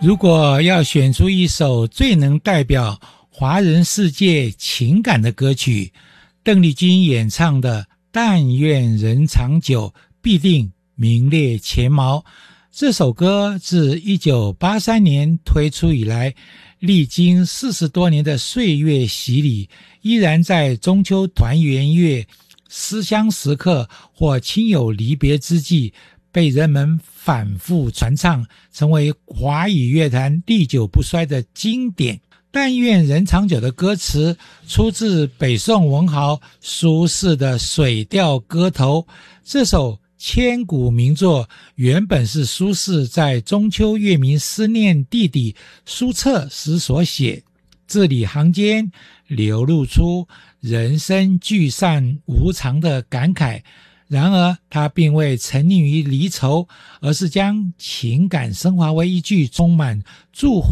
如果要选出一首最能代表华人世界情感的歌曲，邓丽君演唱的《但愿人长久》必定名列前茅。这首歌自1983年推出以来，历经40多年的岁月洗礼，依然在中秋团圆月、思乡时刻或亲友离别之际被人们反复传唱，成为华语乐坛历久不衰的经典。但愿人长久的歌词出自北宋文豪苏轼的《水调歌头》。这首千古名作原本是苏轼在中秋月明思念弟弟苏辙时所写，字里行间流露出人生聚散无常的感慨。然而他并未沉溺于离愁，而是将情感升华为一句充满祝福